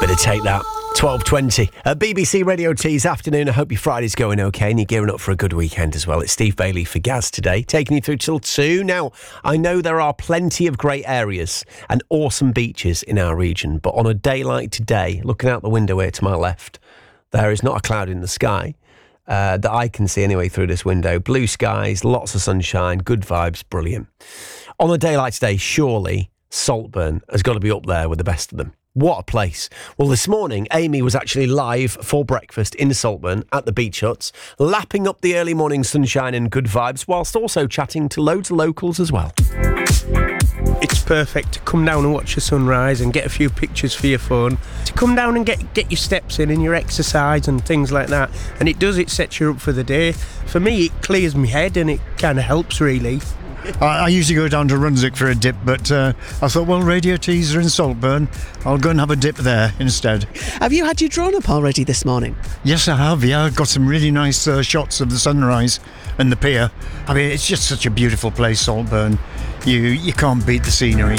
Bit of Take That. 12:20 at BBC Radio T's afternoon. I hope your Friday's going okay and you're gearing up for a good weekend as well. It's Steve Bailey for Gaz today, taking you through till 2. Now, I know there are plenty of great areas and awesome beaches in our region, but on a day like today, looking out the window here to my left, there is not a cloud in the sky that I can see anyway through this window. Blue skies, lots of sunshine, good vibes, brilliant. On a day like today, surely Saltburn has got to be up there with the best of them. What a place. Well, this morning, Amy was actually live for breakfast in Saltburn at the beach huts, lapping up the early morning sunshine and good vibes, whilst also chatting to loads of locals as well. It's perfect to come down and watch the sunrise and get a few pictures for your phone. To come down and get your steps in and your exercise and things like that. And it sets you up for the day. For me, it clears my head and it kind of helps, really. I usually go down to Runswick for a dip, but I thought, well, Radio T's are in Saltburn. I'll go and have a dip there instead. Have you had your drone up already this morning? Yes, I have, yeah. I've got some really nice shots of the sunrise and the pier. I mean, it's just such a beautiful place, Saltburn. You can't beat the scenery.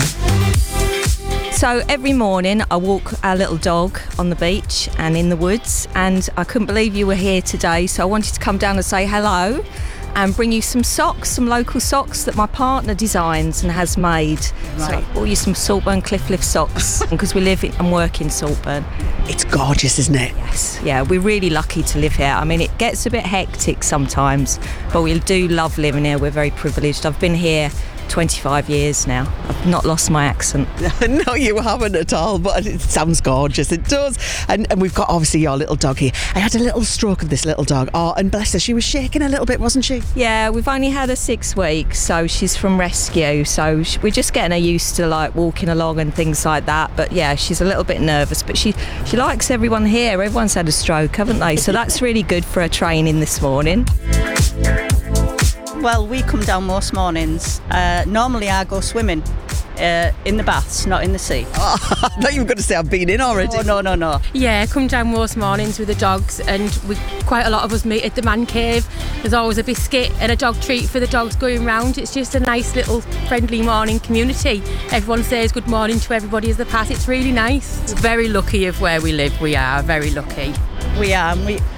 So every morning I walk our little dog on the beach and in the woods, and I couldn't believe you were here today, so I wanted to come down and say hello and bring you some socks, some local socks that my partner designs and has made. Right. So I brought you some Saltburn Cliff Lift socks because we live and work in Saltburn. It's gorgeous, isn't it? Yes. Yeah, we're really lucky to live here. I mean, it gets a bit hectic sometimes, but we do love living here. We're very privileged. I've been here 25 years now. I've not lost my accent. No, you haven't at all, but it sounds gorgeous. It does. And we've got, obviously, your little dog here. I had a little stroke of this little dog. Oh, and bless her, she was shaking a little bit, wasn't she? Yeah, we've only had her 6 weeks, so she's from rescue. So we're just getting her used to, like, walking along and things like that. But, yeah, she's a little bit nervous. But she likes everyone here. Everyone's had a stroke, haven't they? So that's really good for her training this morning. Well, we come down most mornings. Normally I go swimming in the baths, not in the sea. Oh, I thought you were going to say I've been in already. Oh, no. Yeah, come down most mornings with the dogs, and quite a lot of us meet at the man cave. There's always a biscuit and a dog treat for the dogs going round. It's just a nice little friendly morning community. Everyone says good morning to everybody as they pass. It's really nice. We're very lucky of where we live. We are very lucky. We are.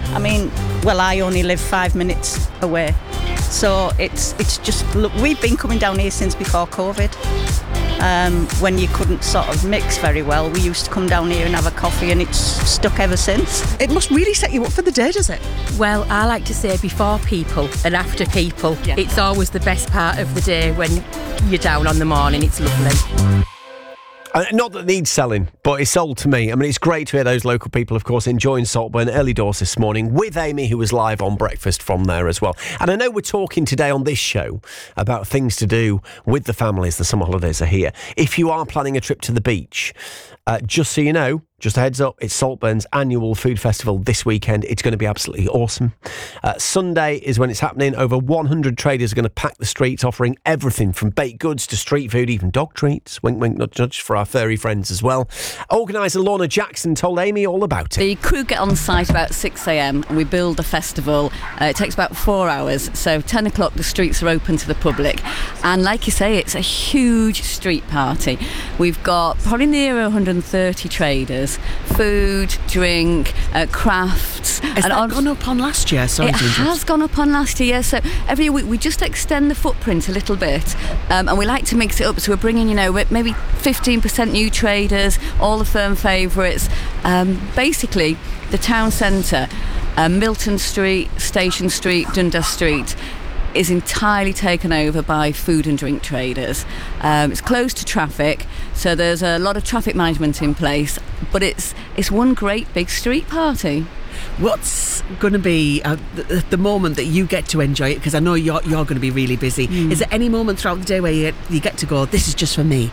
I only live 5 minutes away. So it's just, look, we've been coming down here since before COVID. When you couldn't sort of mix very well, we used to come down here and have a coffee, and it's stuck ever since. It must really set you up for the day, does it? Well, I like to say before people and after people. Yeah. It's always the best part of the day when you're down on the morning. It's lovely. Not that it needs selling, but it's sold to me. I mean, it's great to hear those local people, of course, enjoying Saltburn early doors this morning with Amy, who was live on breakfast from there as well. And I know we're talking today on this show about things to do with the families. The summer holidays are here. If you are planning a trip to the beach, just so you know, just a heads up, it's Saltburn's annual food festival this weekend. It's going to be absolutely awesome. Sunday is when it's happening. Over 100 traders are going to pack the streets, offering everything from baked goods to street food, even dog treats. Wink, wink, nudge, nudge for our furry friends as well. Organiser Lorna Jackson told Amy all about it. The crew get on site about 6 a.m. and we build the festival. It takes about 4 hours. So 10 o'clock, the streets are open to the public. And like you say, it's a huge street party. We've got probably near 130 traders. Food, drink, crafts. Has that gone up on last year? It has gone up on last year. So every week we just extend the footprint a little bit, and we like to mix it up. So we're bringing, maybe 15% new traders, all the firm favourites. Basically, the town centre, Milton Street, Station Street, Dundas Street, is entirely taken over by food and drink traders. It's closed to traffic, so there's a lot of traffic management in place, but it's one great big street party. What's going to be the moment that you get to enjoy it? Because I know you're going to be really busy. Is there any moment throughout the day where you get to go, this is just for me?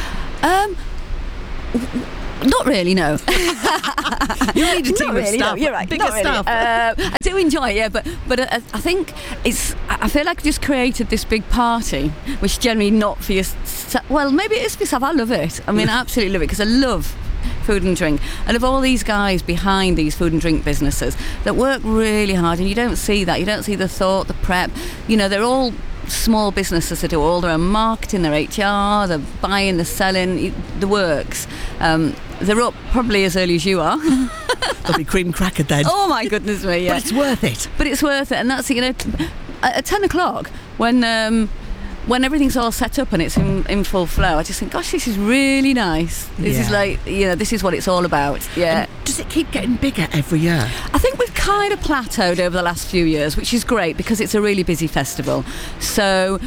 Not really, no. You need a team of staff. No, you're right. Bigger staff. I do enjoy it, but I think I feel like I just created this big party, which is generally not for yourself. Well, maybe it is for yourself. I love it. I mean, I absolutely love it because I love food and drink. I love all these guys behind these food and drink businesses that work really hard, and you don't see that. You don't see the thought, the prep. They're all small businesses that do all their own marketing, their HR, the buying, the selling, the works. They're up probably as early as you are. There'll be cream cracker then. Oh my goodness me, yeah. But it's worth it. But it's worth it, and that's, you know, at 10 o'clock when everything's all set up and it's in full flow, I just think, gosh, this is really nice. This is like, you know, this is what it's all about. Yeah. And does it keep getting bigger every year? I think we've kind of plateaued over the last few years, which is great because it's a really busy festival. So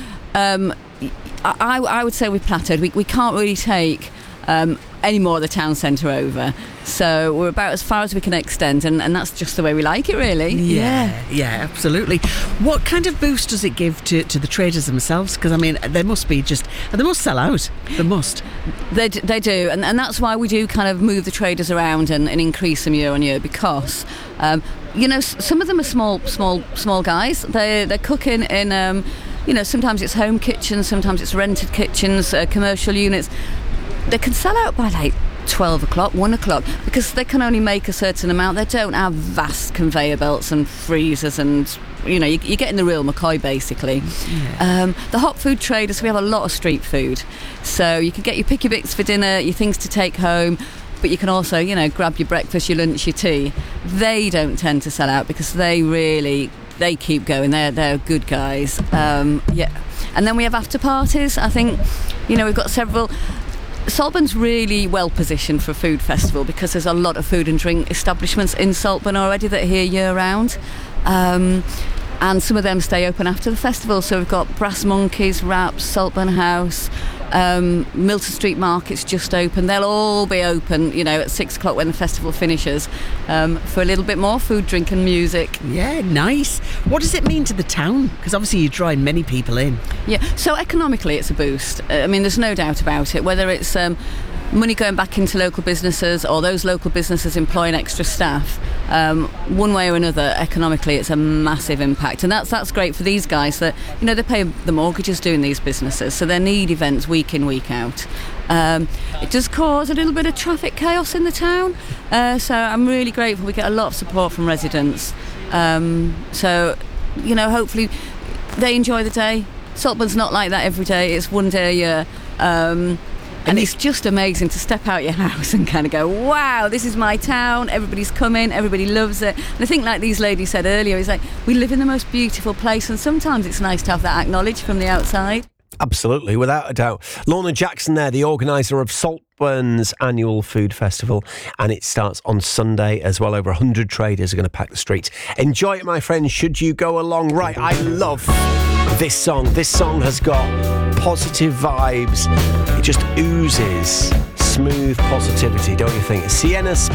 I would say we've plateaued. We can't really take any more of the town centre over. So we're about as far as we can extend, and that's just the way we like it, really. Yeah, absolutely. What kind of boost does it give to the traders themselves? Because, I mean, they must sell out. They must. They do, and that's why we do kind of move the traders around and increase them year on year, because you know, some of them are small guys. They're cooking in you know, sometimes it's home kitchens, sometimes it's rented kitchens, commercial units. They can sell out by like 12 o'clock, 1 o'clock, because they can only make a certain amount. They don't have vast conveyor belts and freezers, and you know, you're getting the real McCoy basically. Yeah. The hot food traders, we have a lot of street food, so you can get your picky bits for dinner, your things to take home, but you can also, you know, grab your breakfast, your lunch, your tea. They don't tend to sell out because they keep going. They're good guys. Yeah. And then we have after parties. I think, you know, we've got several. Saltburn's really well positioned for a food festival because there's a lot of food and drink establishments in Saltburn already that are here year round, and some of them stay open after the festival. So we've got Brass Monkeys, Raps, Saltburn House, Milton Street Market's just open. They'll all be open, you know, at 6 o'clock when the festival finishes, for a little bit more food, drink and music. Yeah, nice. What does it mean to the town? Because obviously you're drawing many people in. Yeah, so economically it's a boost. I mean, there's no doubt about it, whether it's money going back into local businesses or those local businesses employing extra staff, one way or another, economically it's a massive impact. And that's great for these guys that, you know, they pay the mortgages doing these businesses, so they need events week in, week out. It does cause a little bit of traffic chaos in the town, so I'm really grateful. We get a lot of support from residents, so, you know, hopefully they enjoy the day. Saltburn's not like that every day, it's one day a year. And it's just amazing to step out your house and kind of go, wow, this is my town, everybody's coming, everybody loves it. And I think, like these ladies said earlier, it's like, we live in the most beautiful place, and sometimes it's nice to have that acknowledged from the outside. Absolutely, without a doubt. Lorna Jackson there, the organiser of Saltburn's annual food festival, and it starts on Sunday as well. Over 100 traders are going to pack the streets. Enjoy it, my friends, should you go along. Right, I love this song. This song has got positive vibes. It just oozes smooth positivity, don't you think? Sienna